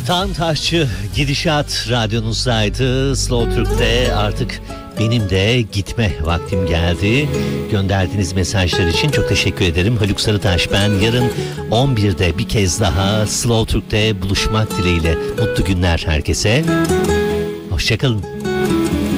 Tan Taşçı Gidişat radyonuzdaydı. Slow Türk'te artık benim de gitme vaktim geldi. Gönderdiğiniz mesajlar için çok teşekkür ederim. Haluk Sarıtaş ben. Yarın 11'de bir kez daha Slow Türk'te buluşmak dileğiyle. Mutlu günler herkese. Hoşçakalın.